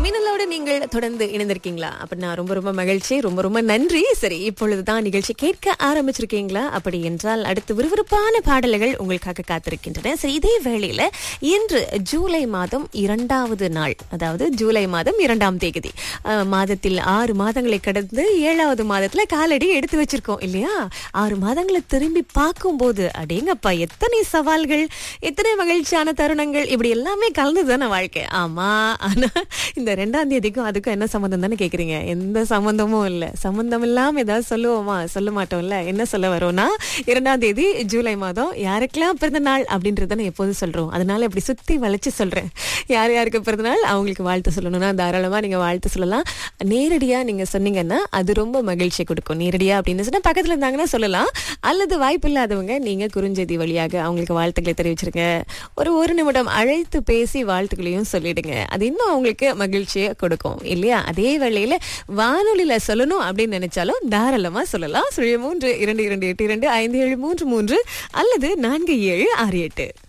மின்னலோடு நீங்கள் தொடர்ந்து இணைந்திருக்கீங்களா? அப்படின்னா ரொம்ப ரொம்ப மகிழ்ச்சி, ரொம்ப ரொம்ப நன்றி. சரி, இப்பொழுதுதான் நிகழ்ச்சி கேட்க ஆரம்பிச்சிருக்கீங்களா? அப்படி என்றால் அடுத்து விறுவிறுப்பான பாடல்கள் உங்களுக்காக காத்திருக்கின்றன. சரி, இதே வேளையில இன்று ஜூலை மாதம் 2வது நாள், அதாவது ஜூலை மாதம் 2ஆம் தேதி. மாதத்தில் 6 மாதங்களை கடந்து 7வது மாதத்துல காலடி எடுத்து வச்சிருக்கோம் இல்லையா? 6 மாதங்களை திரும்பி பார்க்கும்போது அடேங்கப்பா, எத்தனை சவால்கள், எத்தனை மகிழ்ச்சியான தருணங்கள், இப்படி எல்லாமே கலந்துதானே வாழ்க்கை. ஆமா, ஆனா இந்த 2ஆம் தேதிக்கும் அதுக்கும் என்ன சம்பந்தம் தானே கேக்குறீங்க? எந்த சம்பந்தமும் இல்ல. சம்பந்தம் இல்லாம ஏதாவது சொல்லுவோமா? சொல்ல மாட்டோம்ல. என்ன சொல்ல வரோம்னா, 2ஆம் தேதி ஜூலை மாதம் யாருக்கெல்லாம் பிறந்த நாள் அப்படின்றத நான் எப்போதும் சொல்றோம். அதனால இப்படி சுத்தி வளைச்சு சொல்றேன். யார் யாருக்கு பிறந்த நாள் அவங்களுக்கு வாழ்த்து சொல்லணும்னா தாராளமா நீங்க வாழ்த்து சொல்லலாம். நேரடியா நீங்க சொன்னீங்கன்னா அது ரொம்ப மகிழ்ச்சி கொடுக்கும். நேரடியா அப்படின்னு சொன்னா பக்கத்துல இருந்தாங்கன்னா சொல்லலாம். அல்லது வாய்ப்பு இல்லாதவங்க நீங்க குறுஞ்செய்தி வழியாக அவங்களுக்கு வாழ்த்துக்களை தெரிவிச்சிருங்க. ஒரு நிமிடம் அழைத்து பேசி வாழ்த்துக்களையும் சொல்லிடுங்க. அது இன்னும் அவங்களுக்கு மகிழ்ச்சியை கொடுக்கும் இல்லையா? அதே வேளையில வானொலியில சொல்லணும் அப்படின்னு நினைச்சாலும் தாராளமா சொல்லலாம். 3 2 2 8 2 5 7 3 3 அல்லது 4 7 6 8.